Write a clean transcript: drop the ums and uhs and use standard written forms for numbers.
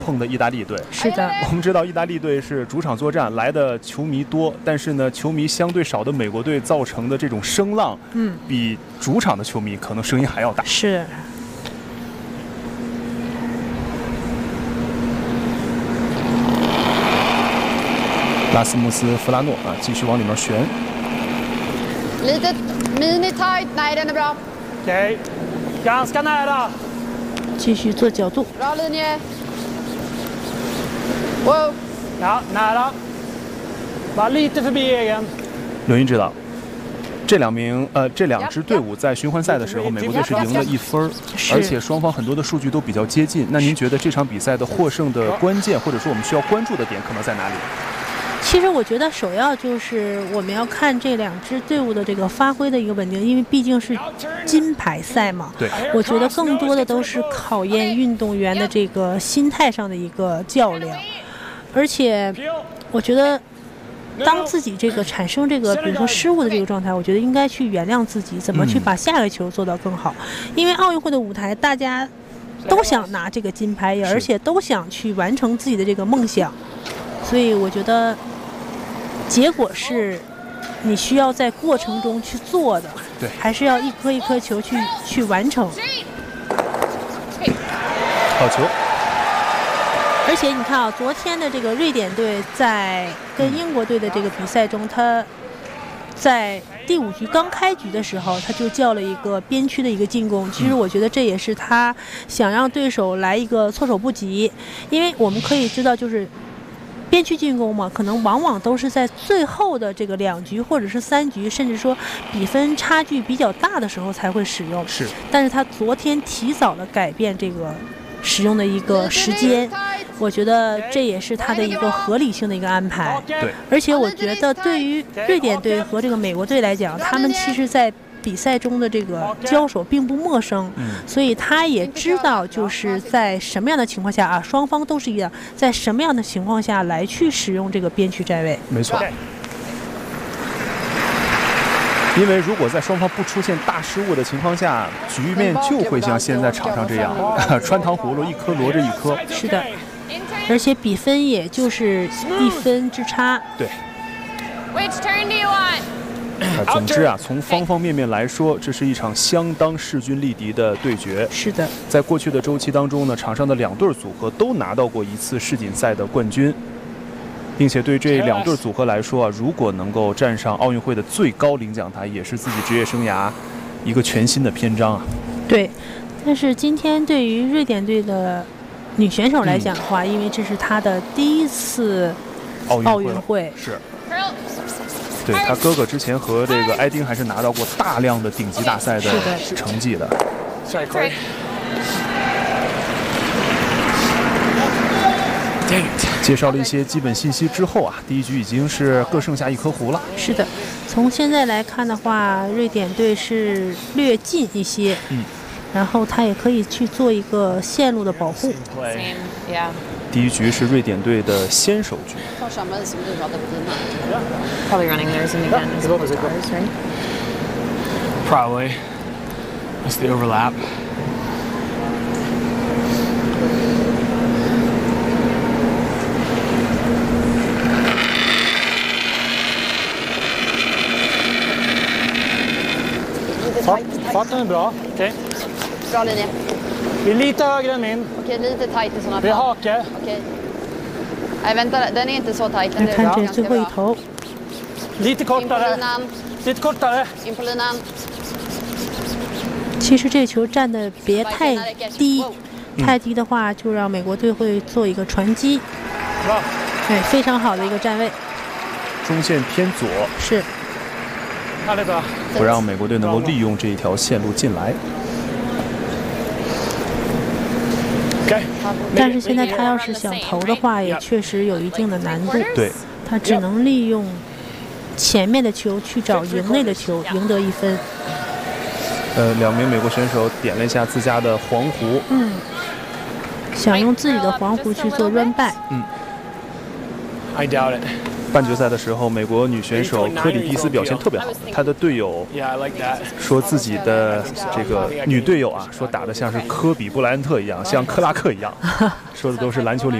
碰的意大利队。 是的， 我们知道意大利队是主场作战，来的球迷多，但是呢，球迷相对少的美国队造成的这种声浪，比主场的球迷可能声音还要大。 是。 拉斯穆斯·弗拉诺啊，继续往里面旋。 Lite mini tight, nej den är bra. Okej, ganska nära. 继续做角度。 Bra linje. Wow. Ja, nära. Bara lite förbi egen. 刘云知道，这两支队伍在循环赛的时候，美国队是赢了1分，而且双方很多的数据都比较接近。那您觉得这场比赛的获胜的关键，或者说我们需要关注的点可能在哪里？ 其实我觉得首要就是我们要看这两支队伍的这个发挥的一个稳定，因为毕竟是金牌赛嘛。 对， 我觉得更多的都是考验运动员的这个心态上的一个较量，而且我觉得当自己这个产生这个比如说失误的这个状态，我觉得应该去原谅自己，怎么去把下个球做到更好。因为奥运会的舞台，大家都想拿这个金牌，而且都想去完成自己的这个梦想，所以我觉得结果是你需要在过程中去做的， 对， 还是要一颗一颗球去完成。 好球！ 而且你看啊，昨天的这个瑞典队在跟英国队的这个比赛中，他在第5局刚开局的时候，他就叫了一个边区的一个进攻。其实我觉得这也是他想让对手来一个措手不及，因为我们可以知道，就是边区进攻嘛，可能往往都是在最后的这个2局或者是3局，甚至说比分差距比较大的时候才会使用。 是， 但是他昨天提早了改变这个使用的一个时间，我觉得这也是他的一个合理性的一个安排。 对， 而且我觉得对于瑞典队和这个美国队来讲，他们其实在比赛中的这个交手并不陌生，所以他也知道就是在什么样的情况下啊，双方都是一样，在什么样的情况下来去使用这个边区站位。 没错。因为如果在双方不出现大失误的情况下，局面就会像现在场上这样，穿糖葫芦一颗罗着一颗。 是的，而且比分也就是1分之差。 对。 Which turn do you want? 总之啊，从方方面面来说，这是一场相当势均力敌的对决。 是的， 在过去的周期当中呢，场上的2对组合都拿到过1次世锦赛的冠军，并且对这2对组合来说啊，如果能够站上奥运会的最高领奖台，也是自己职业生涯一个全新的篇章啊。 对，但是今天对于瑞典队的女选手来讲的话，因为这是她的第1次奥运会， 是。对，他哥哥之前和这个埃丁还是拿到过大量的顶级大赛的成绩的。介绍了一些基本信息之后啊，第1局已经是各剩下1颗胡了。 是的，从现在来看的话，瑞典队是略近一些，然后他也可以去做一个线路的保护。 第1局是瑞典队的先手局。 Probably running theirs in again as well as ours, right? Probably. That's the overlap. Farten är bra. Okej. Bra linje. Vi är lite högre än min. Okej, lite tight i sådana Vi har fall. hake. Okej. Nej, vänta, den är inte så tight. Den 来 är 看 bra, 这最 ganska 后一 bra. 头， Lite In på kortare. linan. Lite kortare. In på linan. 其实这球站的别太低，太低的话就让美国队会做一个传击。对，非常好的一个站位。 中线偏左， 是。 不让美国队能够利用这一条线路进来。 但是现在他要是想投的话，也确实有一定的难度。 对， 他只能利用前面的球去找营内的球，赢得1分。 2名美国选手点了一下自家的黄壶， 想用自己的黄壶去做run back。 I doubt it. 半决赛的时候，美国女选手科里蒂斯表现特别好，她的队友说自己的这个女队友啊，说打得像是科比布莱恩特一样，像克拉克一样，说的都是篮球里